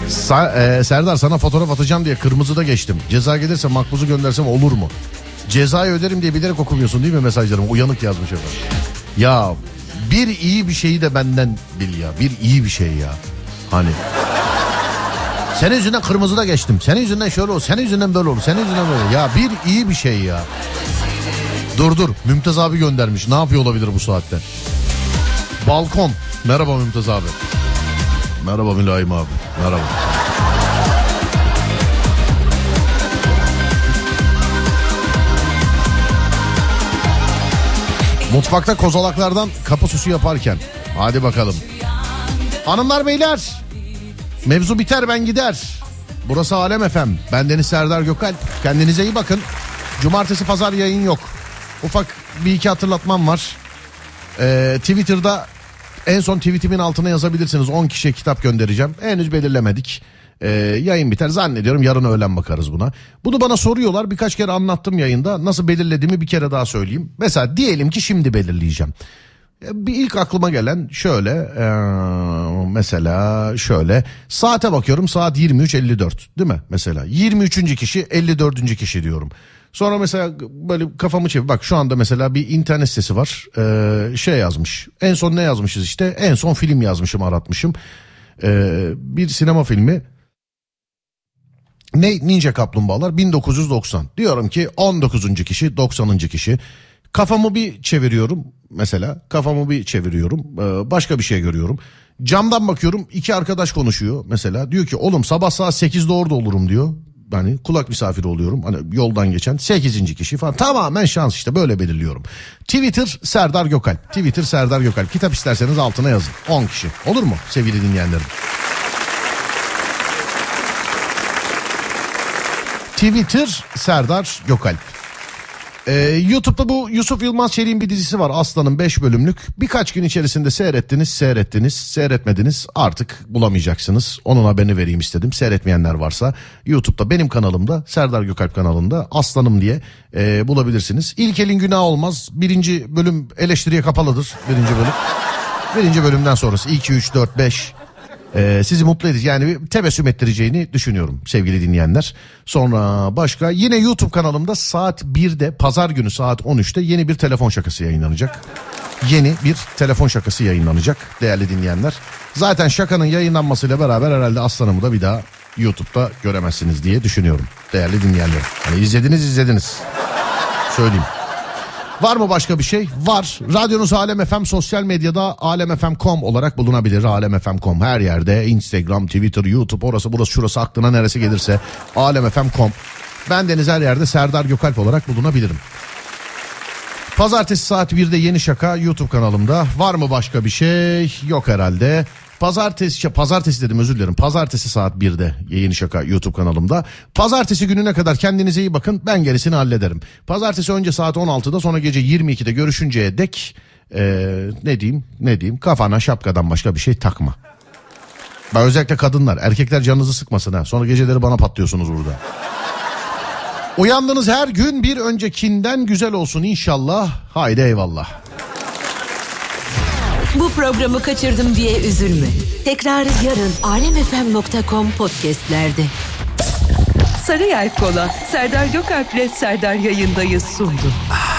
Serdar sana fotoğraf atacağım diye kırmızıda geçtim. Ceza gelirse makbuzu göndersem olur mu? Cezayı öderim diye bilerek okumuyorsun değil mi mesajlarımı? Uyanık yazmış efendim. Ya bir iyi bir şeyi de benden bil ya. Bir iyi bir şey ya. Hani. Senin yüzünden kırmızıda geçtim. Senin yüzünden şöyle olur. Senin yüzünden böyle olur. Senin yüzünden böyle. Ya bir iyi bir şey ya. Dur. Mümtaz abi göndermiş. Ne yapıyor olabilir bu saatte? Balkon. Merhaba Mümtaz abi. Merhaba Mülayim abi. Merhaba. Mutfakta kozalaklardan kapı süsü yaparken. Hadi bakalım. Hanımlar beyler. Mevzu biter ben gider. Burası Alem FM. Bendeniz Serdar Gökalp. Kendinize iyi bakın. Cumartesi pazar yayın yok. Ufak bir iki hatırlatmam var. Twitter'da en son tweetimin altına yazabilirsiniz. 10 kişiye kitap göndereceğim. Henüz belirlemedik. Yayın biter zannediyorum, yarın öğlen bakarız buna. Bunu bana soruyorlar, birkaç kere anlattım yayında. Nasıl belirlediğimi bir kere daha söyleyeyim. Mesela diyelim ki şimdi belirleyeceğim. Bir ilk aklıma gelen şöyle, mesela şöyle, saate bakıyorum, saat 23.54 değil mi mesela, 23. kişi 54. kişi diyorum. Sonra mesela böyle kafamı çevir, bak şu anda mesela bir internet sitesi var, şey yazmış, en son ne yazmışız işte, en son film yazmışım, aratmışım, bir sinema filmi. Ninja Kaplumbağalar 1990. Diyorum ki 19. kişi, 90. kişi. Kafamı bir çeviriyorum mesela. Başka bir şey görüyorum. Camdan bakıyorum, iki arkadaş konuşuyor mesela. Diyor ki oğlum sabah saat 8'de orada olurum diyor. Yani kulak misafiri oluyorum. Hani yoldan geçen 8. kişi falan. Tamamen şans işte, böyle belirliyorum. Twitter Serdar Gökalp. Twitter Serdar Gökalp. Kitap isterseniz altına yazın. 10 kişi. Olur mu sevgili dinleyenlerim? Twitter Serdar Gökalp. YouTube'da bu Yusuf Yılmaz Çelik'in bir dizisi var, Aslan'ın 5 bölümlük. Birkaç gün içerisinde seyretmediniz, artık bulamayacaksınız. Onun haberini vereyim istedim. Seyretmeyenler varsa YouTube'da, benim kanalımda, Serdar Gökalp kanalında Aslanım diye bulabilirsiniz. İlk elin günahı olmaz. 1. bölüm eleştiriye kapalıdır. 1. bölüm. 1. bölümden sonrası 2, 3, 4, 5... sizi mutlu edici, yani tebessüm ettireceğini düşünüyorum sevgili dinleyenler. Sonra başka, yine YouTube kanalımda saat 1'de pazar günü saat 13'te yeni bir telefon şakası yayınlanacak. Değerli dinleyenler. Zaten şakanın yayınlanmasıyla beraber herhalde Aslanım'ı da bir daha YouTube'da göremezsiniz diye düşünüyorum değerli dinleyenler. Hani izlediniz. Söyleyeyim. Var mı başka bir şey? Var. Radyonuz Alem FM, sosyal medyada alemfm.com olarak bulunabilir. Alemfm.com her yerde. Instagram, Twitter, YouTube, orası burası şurası, aklına neresi gelirse alemfm.com. Bendeniz her yerde Serdar Gökalp olarak bulunabilirim. Pazartesi saat 1'de yeni şaka YouTube kanalımda. Var mı başka bir şey? Yok herhalde. Pazartesi dedim, özür dilerim. Pazartesi saat 1'de yeni şaka YouTube kanalımda. Pazartesi gününe kadar kendinize iyi bakın. Ben gerisini hallederim. Pazartesi önce saat 16'da, sonra gece 22'de görüşünceye dek ne diyeyim, kafana şapkadan başka bir şey takma. Bak özellikle kadınlar, erkekler canınızı sıkmasın ha. Sonra geceleri bana patlıyorsunuz burada. Uyandığınız her gün bir öncekinden güzel olsun inşallah. Haydi eyvallah. Bu programı kaçırdım diye üzülme. Tekrarı yarın alemfm.com podcastlerde. Sarıyer Kola, Serdar Gökalp'le Serdar yayındayız sundu.